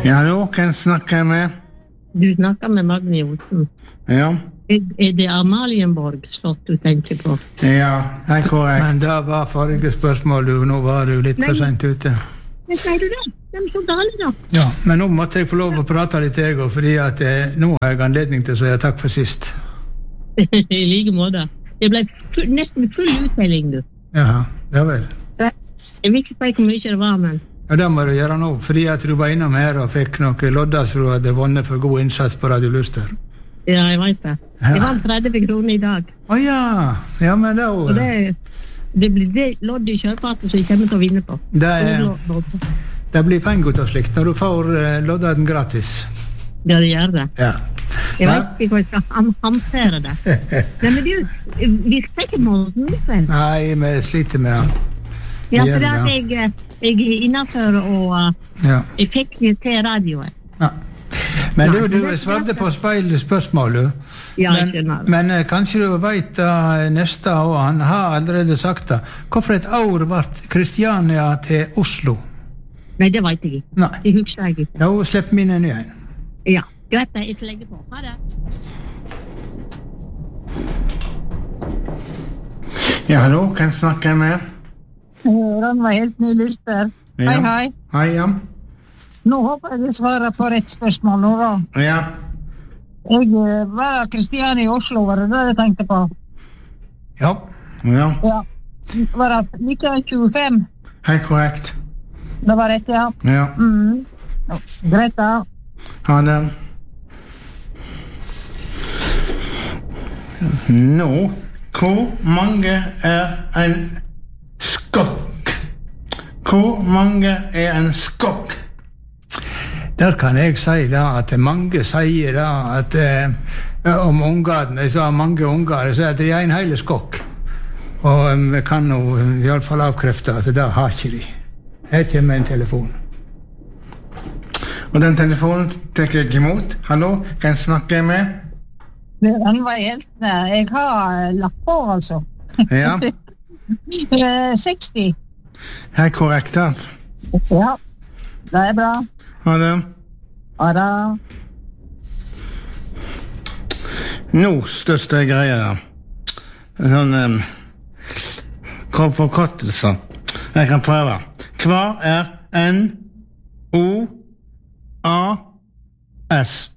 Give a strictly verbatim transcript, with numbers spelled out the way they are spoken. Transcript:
Ja, hallo, hvem snakker jeg med? Du snakker med Magne Johnsen. Ja. Er, er det Amalienborg slott du tenker på? Ja, det er korrekt. Men da var forrige spørsmål, du, nå var du litt Nei. for sent ute. Men sier du det? De er så gale da. Ja, men nå måtte jeg få lov å prate litt jeg også, fordi at eh, nå har jeg anledning til å si takk for sist. I like måte. Det ble full, nesten full uttelling, du. Jaha, ja vel. Jeg vil ikke si hvor mye det var, men... Ja, det må du gjøre nå, fordi at du var innom her og fikk noe lodder som du hadde vunnet for god innsats på Radio Luster. Ja, jeg vet det. Jeg vant tretti kroner i dag. Å ja, ja, men da... Og det, det blir det lodd i kjøpehatten som jeg kommer til å vinne på. Det, er, det blir penger ut av slikt når du får uh, loddet den gratis. Ja, det gjør det. Ja. Jeg vet ikke hva jeg skal ham hamsere det. Nei, men du, virker ikke måten litt vel? Nei, vi sliter med han. Ja, for det at jeg, jeg er innenfor og uh, ja. jeg fikk det til radioen. Ja. Men du, du svarte på speilspørsmålet. Ja, men, men uh, kanskje du vet uh, neste år, han har allerede sagt det. Hvorfor et år ble Kristiania til Oslo? Nei, det vet jeg ikke. Nei. Det husker jeg ikke. Da slipper vi inn en igjen. Ja, greit det, jeg får legge på. Ha det. Ja, hallo, hvem snakker jeg med? Den var helt ny lyster. Ja. Hei, hei. Hei, ja. Nå håper jeg du svarer på rett spørsmål nå da. Ja. Jeg var Kristiania i Oslo, var det det jeg tenkte på? Ja. Ja. Ja. Var det nitten tjuefem? Helt korrekt. Det var rett, ja. Ja. Mm. Ja. Greit da. Ha det. Nå, hvor mange er en skokk? Hvor mange er en skokk? Der kan jeg si da at mange sier da at eh, om ungene, jeg sa mange unger, så at det er en hele skokk. Og um, vi kan jo i alle fall avkrefte at det har ikke de. Her kommer en telefon. Og den telefonen tekker jeg imot. Hallo, hvem snakker jeg med? Den var helt... Jeg har lagt på, altså. Ja. seksti. Helt korrekt, da. Ja, det er bra. Ha det. Ha det. Nå, største greie da. Sånn... Um, forkortelser. Jeg kan prøve. Hva er N O A S?